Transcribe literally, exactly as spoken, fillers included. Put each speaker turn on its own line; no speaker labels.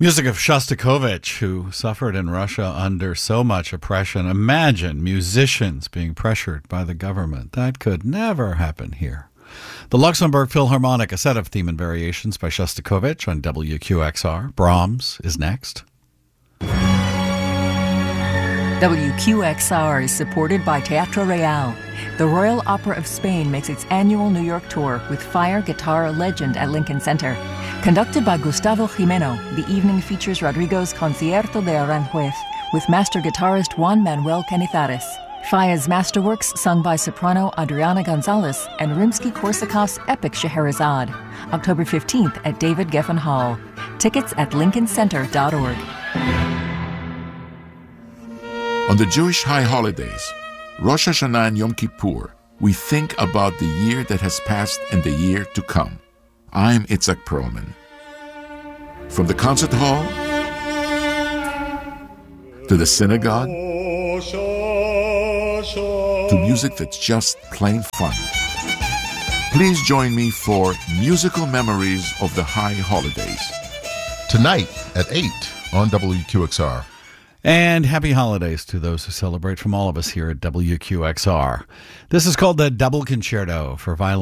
Music of Shostakovich, who suffered in Russia under so much oppression. Imagine musicians being pressured by the government. That could never happen here. The Luxembourg Philharmonic, a set of theme and variations by Shostakovich on W Q X R. Brahms is next.
W Q X R is supported by Teatro Real. The Royal Opera of Spain makes its annual New York tour with Fire Guitar Legend at Lincoln Center. Conducted by Gustavo Jimeno, the evening features Rodrigo's Concierto de Aranjuez with master guitarist Juan Manuel Canizares. Faya's masterworks sung by soprano Adriana Gonzalez and Rimsky-Korsakov's epic Scheherazade. October fifteenth at David Geffen Hall. Tickets at lincoln center dot org.
On the Jewish high holidays, Rosh Hashanah and Yom Kippur, we think about the year that has passed and the year to come. I'm Itzhak Perlman. From the concert hall to the synagogue to music that's just plain fun. Please join me for Musical Memories of the High Holidays.
Tonight at eight on W Q X R.
And happy holidays to those who celebrate from all of us here at W Q X R. This is called the Double Concerto for Violin